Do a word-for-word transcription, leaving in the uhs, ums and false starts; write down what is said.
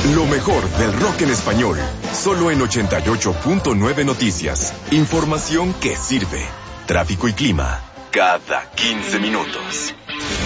Lo mejor del rock en español, solo en ochenta y ocho punto nueve Noticias. Información que sirve. Tráfico y clima, cada quince minutos.